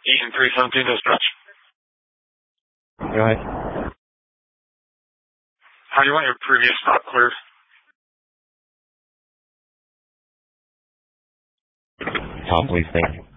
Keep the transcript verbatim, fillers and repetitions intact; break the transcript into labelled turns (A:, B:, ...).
A: Eaton three seventeen dispatch.
B: Go ahead.
A: How do you want your previous stop cleared?
B: Tom, please, thank you.